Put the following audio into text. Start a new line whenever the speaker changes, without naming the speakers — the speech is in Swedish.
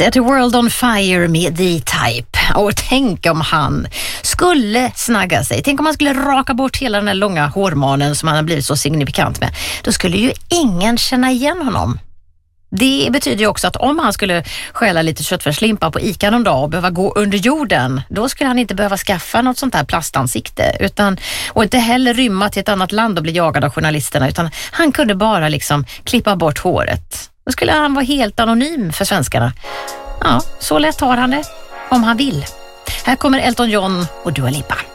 Set a world on fire med D-Type. Och tänk om han skulle snagga sig. Tänk om han skulle raka bort hela den här långa hårmanen som han har blivit så signifikant med. Då skulle ju ingen känna igen honom. Det betyder ju också att om han skulle stjäla lite köttfärslimpa på Ica någon dag och behöva gå under jorden, då skulle han inte behöva skaffa något sånt här plastansikte och inte heller rymma till ett annat land och bli jagad av journalisterna, utan han kunde bara liksom klippa bort håret. Då skulle han vara helt anonym för svenskarna. Ja, så lätt har han det om han vill. Här kommer Elton John och Dua Lipa.